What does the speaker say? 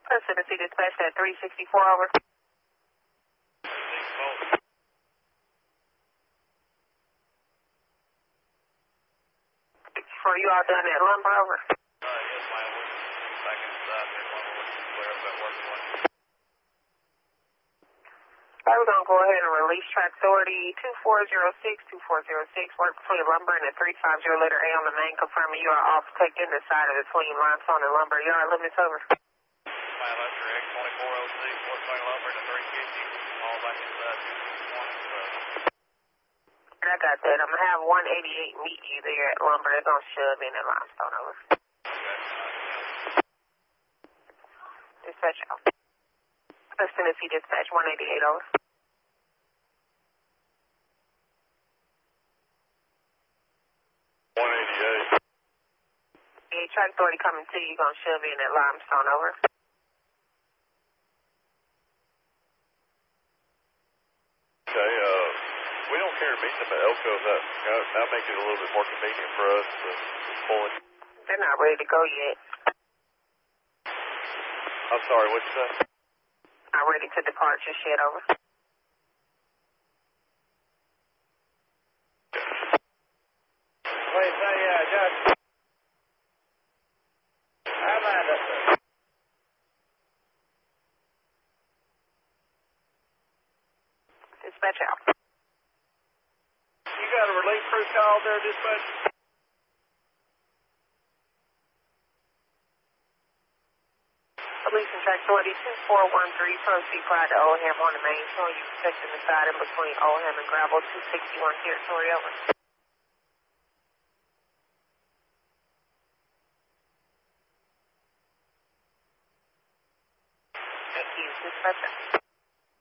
Tennessee dispatch at 364 over. Are you all done at lumber over? Yes, ma'am. We're back inside there. We're clear up that work one. Alright, we're going to go ahead and release track authority 2406, work between lumber and the 350 letter A on the main, confirming you are all protecting the side of between limestone and lumber yard limits over. Ma'am, that's correct. 2406, work between lumber and the 350, all back inside 261. I got that. I'm going to have 188 meet you there at lumber. They're going to shove in at limestone over. Dispatch out. West Tennessee dispatch 188 over. Yeah, track authority coming to you. You're going to shove in at limestone over. Okay, we don't care to meet them at Elko. That makes it a little bit more convenient for us to pull it. They're not ready to go yet. I'm sorry, what'd you say? Not ready to depart just yet over. Wait, say, Judge. How about it? Dispatch out. You got a relief crew call there, dispatch? Police and track authority 2413, proceed prior to Oldham on the main, showing you protecting the side in between Oldham and Gravel 261 territory over. Thank you, dispatch out.